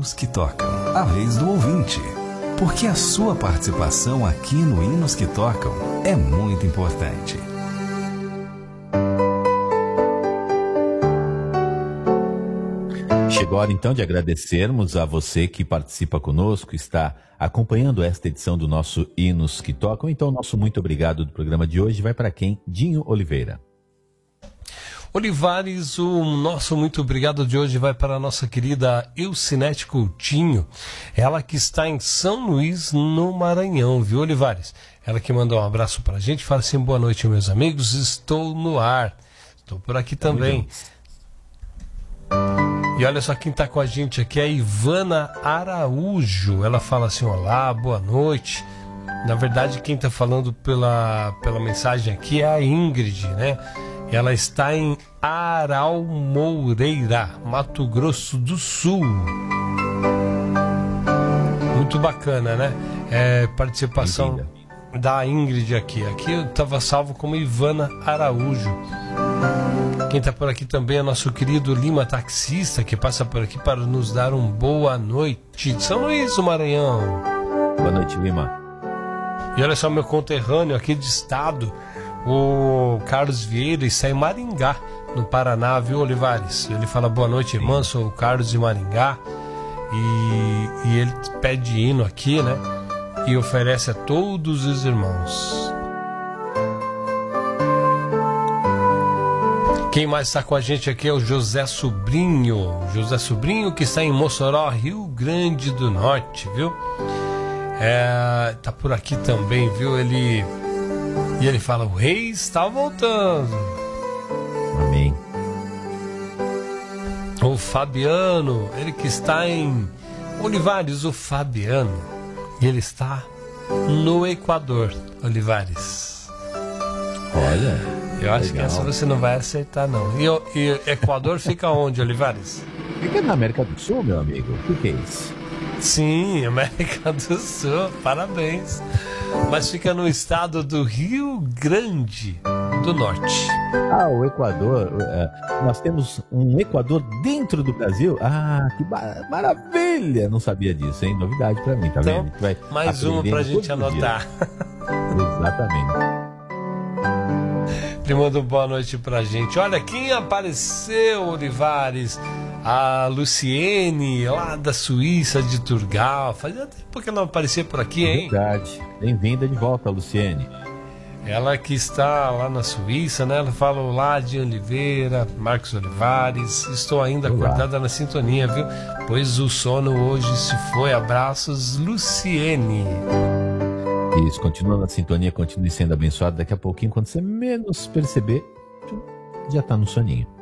Hinos que Tocam, a vez do ouvinte. Porque a sua participação aqui no Hinos que Tocam é muito importante. Chegou a hora então de agradecermos a você que participa conosco, está acompanhando esta edição do nosso Hinos que Tocam. Então, nosso muito obrigado do programa de hoje vai para quem? Dinho Oliveira. Olivares, o nosso muito obrigado de hoje vai para a nossa querida Elcinete Coutinho, ela que está em São Luís, no Maranhão, viu, Olivares? Ela que mandou um abraço para a gente, fala assim: boa noite, meus amigos, estou no ar, estou por aqui também. E olha só quem está com a gente aqui, é a Ivana Araújo, ela fala assim: olá, boa noite. Na verdade, quem está falando pela mensagem aqui é a Ingrid, né? Ela está em Araumoreira, Mato Grosso do Sul. Muito bacana, né? Participação da Ingrid aqui. Aqui eu estava salvo como Ivana Araújo. Quem está por aqui também é nosso querido Lima Taxista, que passa por aqui para nos dar um boa noite. São Luís do Maranhão. Boa noite, Lima. E olha só, meu conterrâneo aqui de estado, o Carlos Vieira, está em Maringá, no Paraná, viu, Olivares? Ele fala: boa noite, irmã, sou o Carlos de Maringá. E ele pede hino aqui, né? E oferece a todos os irmãos. Quem mais está com a gente aqui é o José Sobrinho. José Sobrinho, que está em Mossoró, Rio Grande do Norte, viu? Tá por aqui também, viu? E ele fala: o rei está voltando. Amém. O Fabiano, ele que está em Olivares, o Fabiano, e ele está no Equador, Olivares. Olha, eu acho legal. que essa você não vai acertar, não. E Equador fica onde, Olivares? Fica na América do Sul, meu amigo. O que é isso? Sim, América do Sul, parabéns. Mas fica no estado do Rio Grande do Norte. Ah, o Equador. Nós temos um Equador dentro do Brasil. Ah, que maravilha! Não sabia disso, hein? Novidade pra mim, tá então, vendo? Vai mais uma pra gente anotar. Exatamente. Ele mandou boa noite pra gente. Olha quem apareceu, Olivares. A Luciene, lá da Suíça, de Turgal. Fazia tempo que ela não aparecia por aqui, hein? Verdade. Bem-vinda de volta, Luciene. Ela que está lá na Suíça, né? Ela fala: olá, de Oliveira, Marcos Olivares. Estou ainda acordada na sintonia, viu? Pois o sono hoje se foi. Abraços, Luciene. Isso, continua na sintonia, continue sendo abençoado. Daqui a pouquinho, quando você menos perceber, já está no soninho.